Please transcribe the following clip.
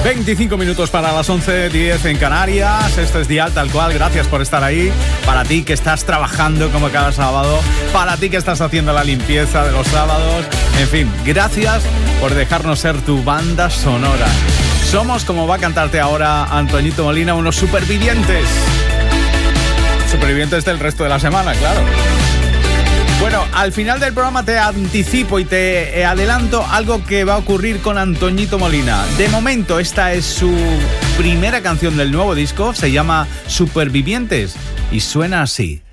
25 minutos para las 11:10 en Canarias. Esto es Dial Tal Cual. Gracias por estar ahí. Para ti que estás trabajando como cada sábado. Para ti que estás haciendo la limpieza de los sábados. En fin, gracias por dejarnos ser tu banda sonora. Somos, como va a cantarte ahora Antoñito Molina, unos supervivientes. Supervivientes del resto de la semana, claro. Bueno, al final del programa te anticipo y te adelanto algo que va a ocurrir con Antoñito Molina. De momento, esta es su primera canción del nuevo disco, se llama Supervivientes y suena así.